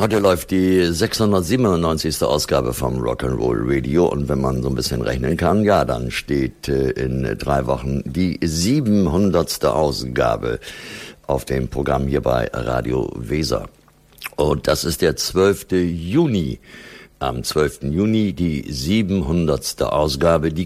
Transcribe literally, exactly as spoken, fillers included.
Heute läuft die sechshundertsiebenundneunzigste Ausgabe vom Rock'n'Roll Radio und wenn man so ein bisschen rechnen kann, ja, dann steht äh, in drei Wochen die siebenhundertste Ausgabe auf dem Programm hier bei Radio Weser. Und das ist der zwölfte Juni. Am zwölften Juni die siebenhundertste Ausgabe, die